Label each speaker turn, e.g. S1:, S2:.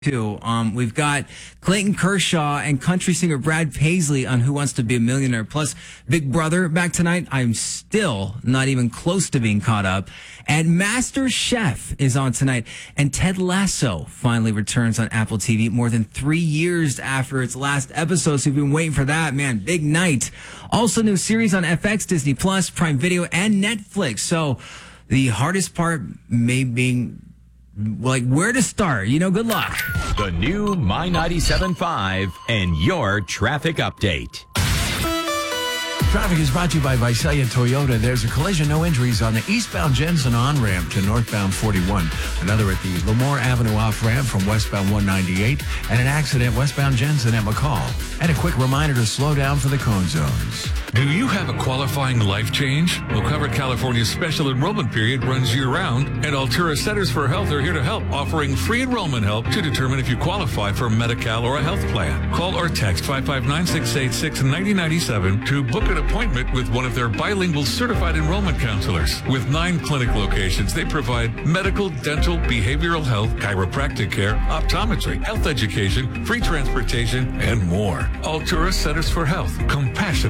S1: Too. We've got Clayton Kershaw and country singer Brad Paisley on Who Wants to Be a Millionaire. Plus, Big Brother back tonight. I'm still not even close to being caught up. And Master Chef is on tonight. And Ted Lasso finally returns on Apple TV more than 3 years after its last episode. So you've been waiting for that, man. Big night. Also, new series on FX, Disney Plus, Prime Video, and Netflix. So the hardest part may be where to start. Good luck.
S2: The new My 97.5 and your traffic update.
S3: Traffic is brought to you by Visalia Toyota. There's a collision, no injuries on the eastbound Jensen on-ramp to northbound 41. Another at the Lemoore Avenue off-ramp from westbound 198. And an accident westbound Jensen at McCall. And a quick reminder to slow down for the cone zones.
S4: Do you have a qualifying life change? Well, Cover California's special enrollment period runs year-round, and Altura Centers for Health are here to help, offering free enrollment help to determine if you qualify for Medi-Cal or a health plan. Call or text 559-686-9097 to book an appointment with one of their bilingual certified enrollment counselors. With 9 clinic locations, they provide medical, dental, behavioral health, chiropractic care, optometry, health education, free transportation, and more. Altura Centers for Health. Compassion